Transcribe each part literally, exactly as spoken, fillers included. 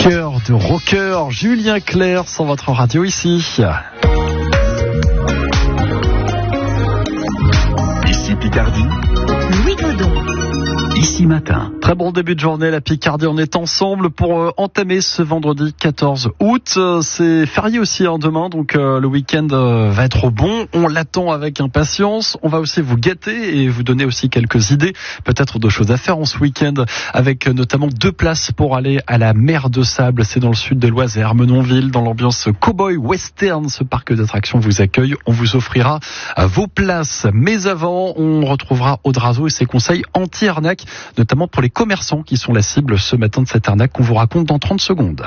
Cœur de rocker, Julien Clerc sur votre radio ici. Ici Picardie. Louis Godon. Ici Matin. Très bon début de journée, la Picardie. On est ensemble pour euh, entamer ce vendredi quatorze août. Euh, c'est férié aussi hein, demain, donc euh, le week-end euh, va être bon. On l'attend avec impatience. On va aussi vous gâter et vous donner aussi quelques idées, peut-être de choses à faire en ce week-end, avec euh, notamment deux places pour aller à la mer de Sable. C'est dans le sud de l'Oise, à Ermenonville, dans l'ambiance cowboy western. Ce parc d'attractions vous accueille. On vous offrira euh, vos places. Mais avant, on retrouvera Audrazo et ses conseils anti-arnaque, notamment pour les commerçants qui sont la cible ce matin de cette arnaque qu'on vous raconte dans trente secondes.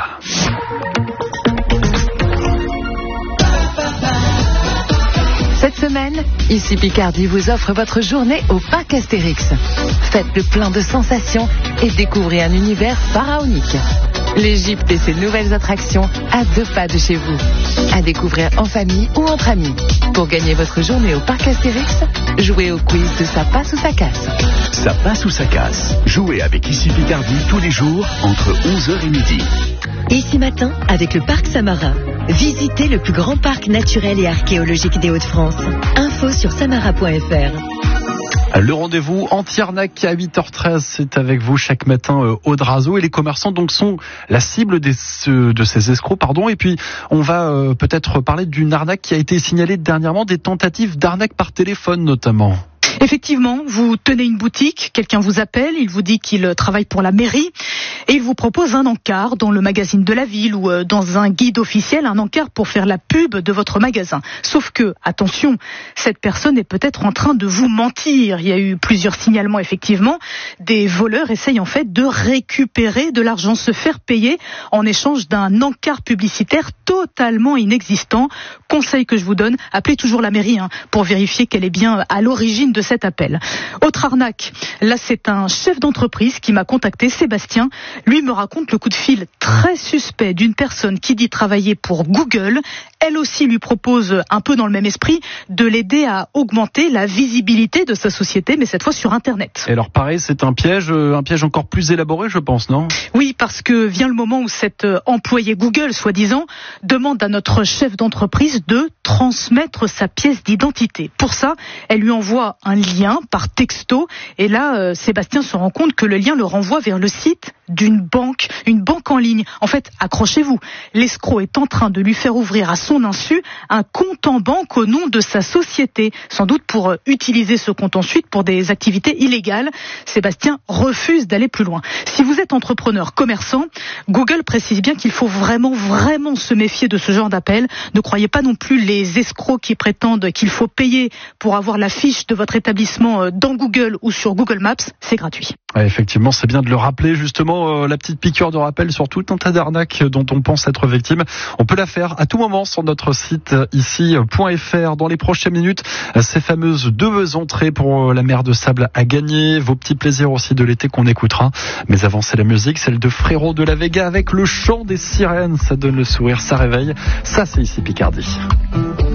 Cette semaine, Ici Picardie vous offre votre journée au parc Astérix. Faites le plein de sensations et découvrez un univers pharaonique. L'Égypte et ses nouvelles attractions à deux pas de chez vous. À découvrir en famille ou entre amis. Pour gagner votre journée au parc Astérix, jouez au quiz de Ça passe ou ça casse. Ça passe ou ça casse. Jouez avec Ici Picardie tous les jours entre onze heures et midi. Ici Matin, avec le parc Samara. Visitez le plus grand parc naturel et archéologique des Hauts-de-France. Info sur samara point f r. Le rendez-vous anti-arnaque à huit heures treize, c'est avec vous chaque matin euh, Audrazo, et les commerçants donc sont la cible des, ce, de ces escrocs, pardon. Et puis on va euh, peut-être parler d'une arnaque qui a été signalée dernièrement, des tentatives d'arnaque par téléphone notamment. Effectivement, vous tenez une boutique, quelqu'un vous appelle, il vous dit qu'il travaille pour la mairie et il vous propose un encart dans le magazine de la ville ou dans un guide officiel, un encart pour faire la pub de votre magasin. Sauf que, attention, cette personne est peut-être en train de vous mentir. Il y a eu plusieurs signalements effectivement. Des voleurs essayent en fait de récupérer de l'argent, se faire payer en échange d'un encart publicitaire totalement inexistant. Conseil que je vous donne, appelez toujours la mairie hein, pour vérifier qu'elle est bien à l'origine de cet appel. Autre arnaque, là c'est un chef d'entreprise qui m'a contacté, Sébastien. Lui me raconte le coup de fil très suspect d'une personne qui dit travailler pour Google. Elle aussi lui propose, un peu dans le même esprit, de l'aider à augmenter la visibilité de sa société, mais cette fois sur Internet. Et alors pareil, c'est un piège, un piège encore plus élaboré, je pense, non ? Oui, parce que vient le moment où cet employé Google, soi-disant, demande à notre chef d'entreprise de transmettre sa pièce d'identité. Pour ça, elle lui envoie un lien par texto, et là, euh, Sébastien se rend compte que le lien le renvoie vers le site d'une banque, une banque en ligne. En fait, accrochez-vous, l'escroc est en train de lui faire ouvrir à son insu un compte en banque au nom de sa société, sans doute pour utiliser ce compte ensuite pour des activités illégales. Sébastien refuse d'aller plus loin. Si vous êtes entrepreneur, commerçant, Google précise bien qu'il faut vraiment, vraiment se méfier de ce genre d'appel. Ne croyez pas non plus les escrocs qui prétendent qu'il faut payer pour avoir la fiche de votre établissement dans Google ou sur Google Maps, c'est gratuit. Ouais, effectivement, c'est bien de le rappeler, justement, euh, la petite piqûre de rappel sur tout un tas d'arnaques dont on pense être victime. On peut la faire à tout moment sur notre site ici point f r. Dans les prochaines minutes, ces fameuses deux entrées pour la mer de Sable à gagner, vos petits plaisirs aussi de l'été qu'on écoutera. Mais avant, c'est la musique, celle de Frérot de la Vega avec le chant des sirènes. Ça donne le sourire, ça réveille. Ça, c'est Ici Picardie.